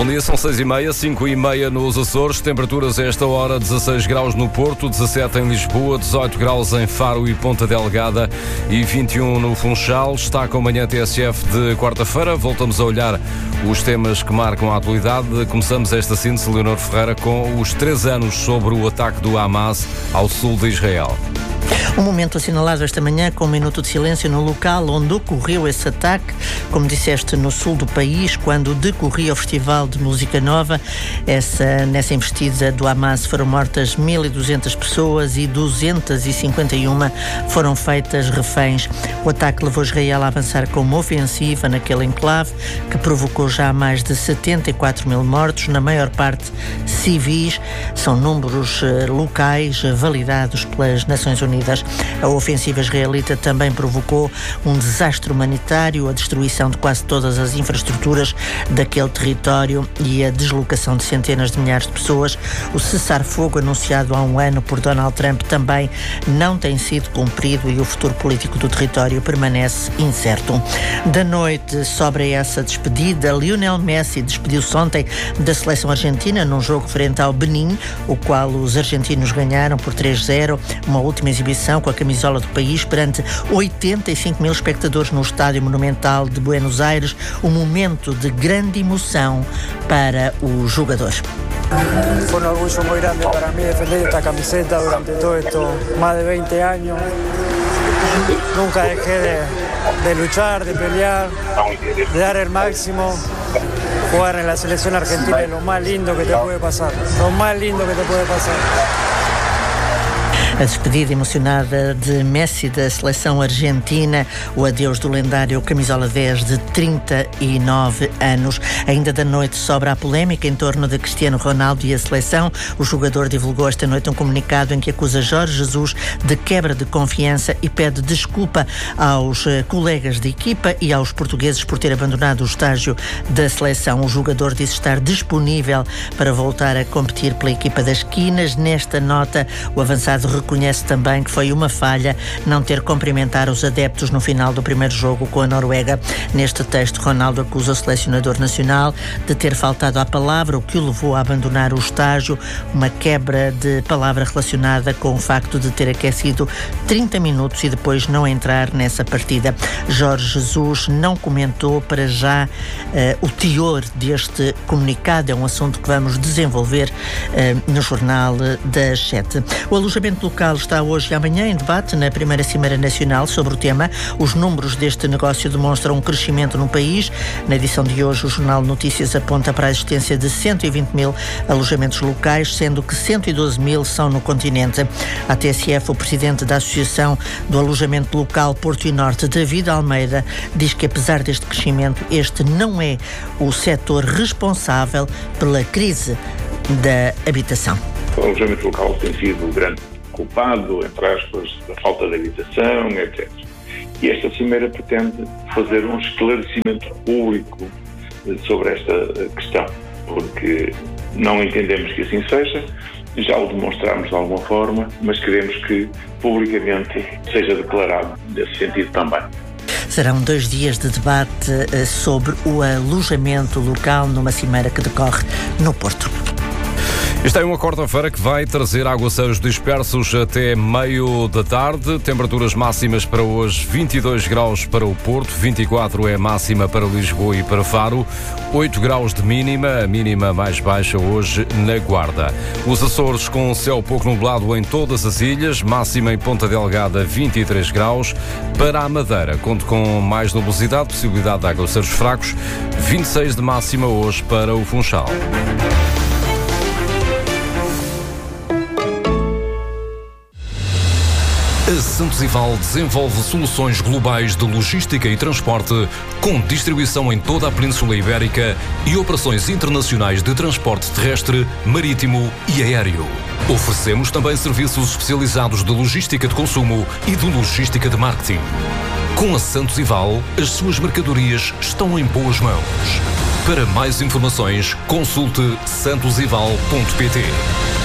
Bom dia, são 6h30, 5h30 nos Açores. Temperaturas a esta hora: 16 graus no Porto, 17 em Lisboa, 18 graus em Faro e Ponta Delgada e 21 no Funchal. Está com a manhã TSF de quarta-feira. Voltamos a olhar os temas que marcam a atualidade. Começamos esta síntese, Leonor Ferreira, com os 3 anos sobre o ataque do Hamas ao sul de Israel. Um momento assinalado esta manhã com um minuto de silêncio no local onde ocorreu esse ataque, como disseste, no sul do país, quando decorria o Festival de Música Nova. Nessa investida do Hamas foram mortas 1.200 pessoas e 251 foram feitas reféns. O ataque levou Israel a avançar com uma ofensiva naquele enclave que provocou já mais de 74 mil mortos, na maior parte civis. São números locais validados pelas Nações Unidas. A ofensiva israelita também provocou um desastre humanitário, a destruição de quase todas as infraestruturas daquele território e a deslocação de centenas de milhares de pessoas. O cessar-fogo anunciado há um ano por Donald Trump também não tem sido cumprido e o futuro político do território permanece incerto. Da noite sobre essa despedida, Lionel Messi despediu-se ontem da seleção argentina num jogo frente ao Benin, o qual os argentinos ganharam por 3-0, uma última exibição com a camisola do país perante 85 mil espectadores no Estádio Monumental de Buenos Aires, um momento de grande emoção para os jogadores. Fue un orgullo muy grande para mí defender esta camiseta durante todo esto, más de 20 años. Nunca dejé de luchar, de pelear, de dar el máximo. Jugar en la selección argentina es lo más lindo que te puede pasar, lo más lindo que te puede pasar. A despedida emocionada de Messi da seleção argentina, o adeus do lendário camisola 10 de 39 anos. Ainda da noite sobra a polémica em torno de Cristiano Ronaldo e a seleção. O jogador divulgou esta noite um comunicado em que acusa Jorge Jesus de quebra de confiança e pede desculpa aos colegas de equipa e aos portugueses por ter abandonado o estágio da seleção. O jogador disse estar disponível para voltar a competir pela equipa das Quinas. Nesta nota, o avançado reconhece também que foi uma falha não ter cumprimentar os adeptos no final do primeiro jogo com a Noruega. Neste texto, Ronaldo acusa o selecionador nacional de ter faltado à palavra, o que o levou a abandonar o estágio, uma quebra de palavra relacionada com o facto de ter aquecido 30 minutos e depois não entrar nessa partida. Jorge Jesus não comentou para já o teor deste comunicado. É um assunto que vamos desenvolver no Jornal das 7. O alojamento local está hoje e amanhã em debate na primeira Cimeira Nacional sobre o tema. Os números deste negócio demonstram um crescimento no país. Na edição de hoje, o Jornal de Notícias aponta para a existência de 120 mil alojamentos locais, sendo que 112 mil são no continente. A TSF, o presidente da Associação do Alojamento Local Porto e Norte, David Almeida, diz que apesar deste crescimento, este não é o setor responsável pela crise da habitação. O alojamento local tem sido o grande culpado, entre aspas, da falta de habitação, etc. E esta cimeira pretende fazer um esclarecimento público sobre esta questão, porque não entendemos que assim seja, já o demonstramos de alguma forma, mas queremos que publicamente seja declarado nesse sentido também. Serão 2 dias de debate sobre o alojamento local numa cimeira que decorre no Porto. Esta é uma quarta-feira que vai trazer aguaceiros dispersos até meio da tarde. Temperaturas máximas para hoje: 22 graus para o Porto, 24 é a máxima para Lisboa e para Faro, 8 graus de mínima, a mínima mais baixa hoje na Guarda. Os Açores com céu pouco nublado em todas as ilhas, máxima em Ponta Delgada 23 graus. Para a Madeira, conto com mais nubosidade, possibilidade de aguaceiros fracos, 26 de máxima hoje para o Funchal. A Santos Ival desenvolve soluções globais de logística e transporte, com distribuição em toda a Península Ibérica e operações internacionais de transporte terrestre, marítimo e aéreo. Oferecemos também serviços especializados de logística de consumo e de logística de marketing. Com a Santos Ival, as suas mercadorias estão em boas mãos. Para mais informações, consulte santosival.pt.